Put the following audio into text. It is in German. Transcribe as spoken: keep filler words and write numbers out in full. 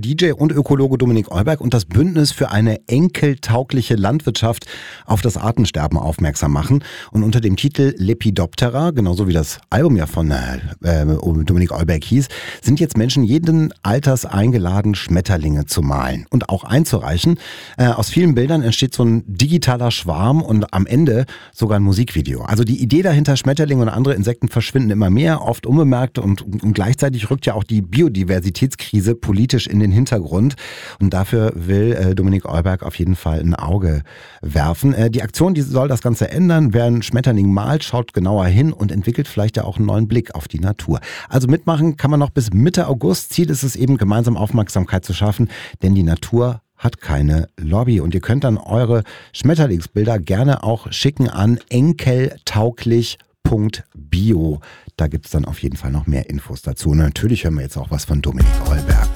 D J und Ökologe Dominik Eulberg und das Bündnis für eine enkeltaugliche Landwirtschaft auf das Artensterben aufmerksam machen. Und unter dem Titel Lepidoptera, genauso wie das Album ja von äh, Dominik Eulberg hieß, sind jetzt Menschen jeden Alters eingeladen, Schmetterlinge zu malen und auch einzureichen. Äh, aus vielen Bildern entsteht so ein digitaler Schwarm und am Ende sogar ein Musikvideo. Also die Idee dahinter, Schmetterlinge und andere Insekten verschwinden immer mehr, oft unbemerkt und, und gleichzeitig rückt ja auch die Biodiversitätskrise politisch in den Hintergrund und dafür will äh, Dominik Eulberg auf jeden Fall ein Auge werfen. Äh, die Aktion, die soll das Ganze ändern. Wer einen Schmetterling malt, schaut genauer hin und entwickelt vielleicht ja auch einen neuen Blick auf die Natur. Also mitmachen kann man noch bis Mitte August. Ziel ist es eben, gemeinsam Aufmerksamkeit zu schaffen, denn die Natur hat keine Lobby. Und ihr könnt dann eure Schmetterlingsbilder gerne auch schicken an enkeltauglich punkt bio. Da gibt es dann auf jeden Fall noch mehr Infos dazu. Und natürlich hören wir jetzt auch was von Dominik Eulberg.